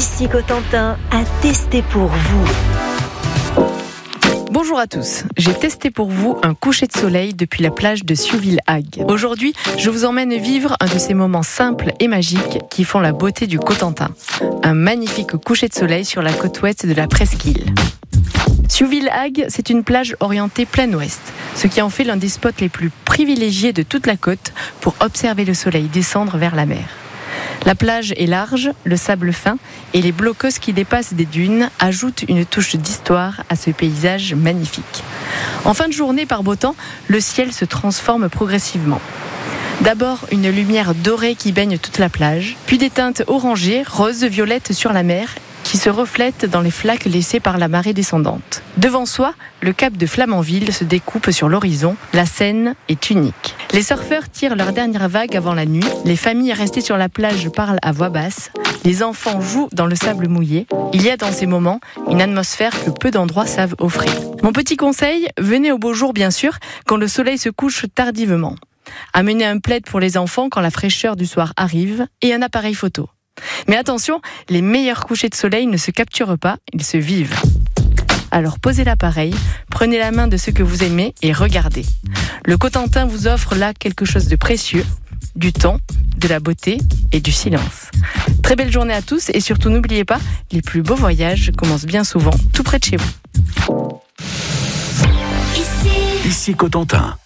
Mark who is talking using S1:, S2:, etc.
S1: Ici Cotentin a testé pour vous.
S2: Bonjour à tous, j'ai testé pour vous un coucher de soleil depuis la plage de Siouville-Hague. Aujourd'hui, je vous emmène vivre un de ces moments simples et magiques qui font la beauté du Cotentin. Un magnifique coucher de soleil sur la côte ouest de la presqu'île. Siouville-Hague, c'est une plage orientée plein ouest, ce qui en fait l'un des spots les plus privilégiés de toute la côte pour observer le soleil descendre vers la mer. La plage est large, le sable fin et les blocos qui dépassent des dunes ajoutent une touche d'histoire à ce paysage magnifique. En fin de journée, par beau temps, le ciel se transforme progressivement. D'abord, une lumière dorée qui baigne toute la plage, puis des teintes orangées, roses, violettes sur la mer qui se reflètent dans les flaques laissées par la marée descendante. Devant soi, le cap de Flamanville se découpe sur l'horizon. La scène est unique. Les surfeurs tirent leur dernière vague avant la nuit. Les familles restées sur la plage parlent à voix basse. Les enfants jouent dans le sable mouillé. Il y a dans ces moments une atmosphère que peu d'endroits savent offrir. Mon petit conseil, venez au beau jour bien sûr, quand le soleil se couche tardivement. Amenez un plaid pour les enfants quand la fraîcheur du soir arrive et un appareil photo. Mais attention, les meilleurs couchers de soleil ne se capturent pas, ils se vivent. Alors posez l'appareil, prenez la main de ceux que vous aimez et regardez. Le Cotentin vous offre là quelque chose de précieux, du temps, de la beauté et du silence. Très belle journée à tous et surtout n'oubliez pas, les plus beaux voyages commencent bien souvent tout près de chez vous.
S3: Ici Cotentin.